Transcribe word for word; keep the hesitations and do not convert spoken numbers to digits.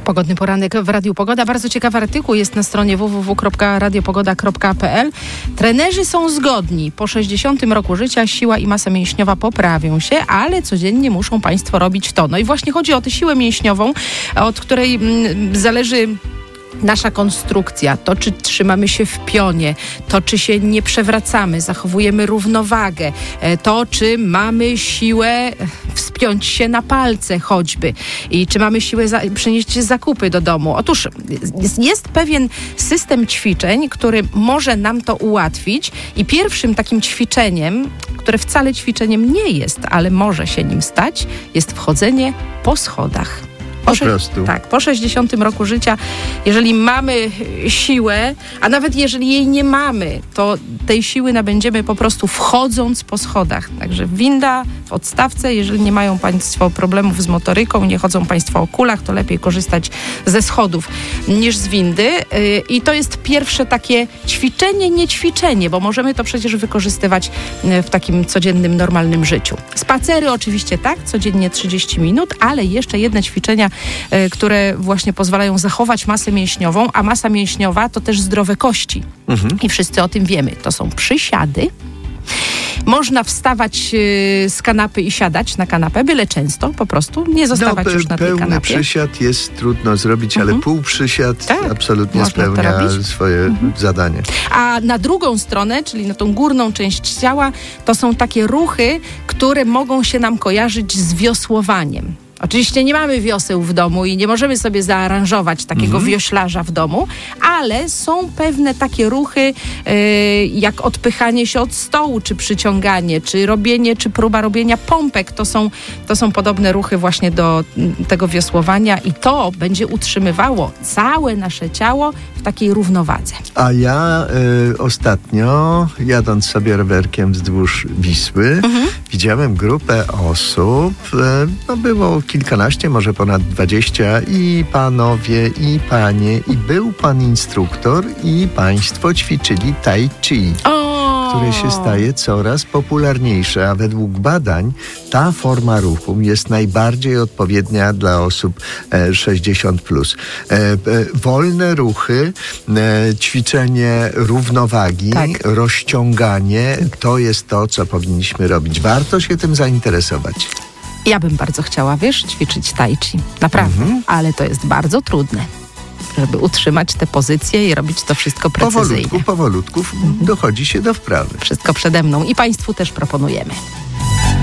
Pogodny poranek w Radiu Pogoda. Bardzo ciekawy artykuł jest na stronie w w w kropka radiopogoda kropka p l. Trenerzy są zgodni. Po sześćdziesiątym roku życia siła i masa mięśniowa poprawią się, ale codziennie muszą Państwo robić to. No i właśnie chodzi o tę siłę mięśniową, od której mm, zależy nasza konstrukcja, to czy trzymamy się w pionie, to czy się nie przewracamy, zachowujemy równowagę, to czy mamy siłę wspiąć się na palce choćby i czy mamy siłę za- przynieść zakupy do domu. Otóż jest, jest pewien system ćwiczeń, który może nam to ułatwić i pierwszym takim ćwiczeniem, które wcale ćwiczeniem nie jest, ale może się nim stać, jest wchodzenie po schodach. Po prostu. Tak, po sześćdziesiątym roku życia, jeżeli mamy siłę, a nawet jeżeli jej nie mamy, to tej siły nabędziemy po prostu wchodząc po schodach. Także winda, w odstawce, jeżeli nie mają Państwo problemów z motoryką, nie chodzą Państwo o kulach, to lepiej korzystać ze schodów niż z windy. I to jest pierwsze takie ćwiczenie, nie ćwiczenie, bo możemy to przecież wykorzystywać w takim codziennym, normalnym życiu. Spacery oczywiście tak, codziennie trzydzieści minut, ale jeszcze jedne ćwiczenia, które właśnie pozwalają zachować masę mięśniową, a masa mięśniowa to też zdrowe kości. Mhm. I wszyscy o tym wiemy. To są przysiady. Można wstawać y, z kanapy i siadać na kanapę, byle często po prostu, nie zostawać no, pe- już na tej pełny kanapie. przysiad jest trudno zrobić, Mhm. ale półprzysiad tak, absolutnie można to spełnia robić. swoje mhm. zadanie. A na drugą stronę, czyli na tą górną część ciała, to są takie ruchy, które mogą się nam kojarzyć z wiosłowaniem. Oczywiście nie mamy wioseł w domu i nie możemy sobie zaaranżować takiego mhm. wioślarza w domu, ale są pewne takie ruchy, yy, jak odpychanie się od stołu, czy przyciąganie, czy robienie, czy próba robienia pompek. To są, to są podobne ruchy właśnie do tego wiosłowania i to będzie utrzymywało całe nasze ciało w takiej równowadze. A ja y, ostatnio, jadąc sobie rowerkiem wzdłuż Wisły, mhm. widziałem grupę osób, y, no było kilkanaście, może ponad dwadzieścia i panowie, i panie, i był pan instruktor i państwo ćwiczyli tai chi. O! które się staje coraz popularniejsze, a według badań ta forma ruchu jest najbardziej odpowiednia dla osób e, sześćdziesiąt plus. E, e, wolne ruchy, e, ćwiczenie równowagi, tak. rozciąganie, to jest to, co powinniśmy robić. Warto się tym zainteresować. Ja bym bardzo chciała, wiesz, ćwiczyć tai chi. Naprawdę. Mhm. Ale to jest bardzo trudne, żeby utrzymać te pozycje i robić to wszystko precyzyjnie. Powolutku, powolutku dochodzi się do wprawy. Wszystko przede mną i Państwu też proponujemy.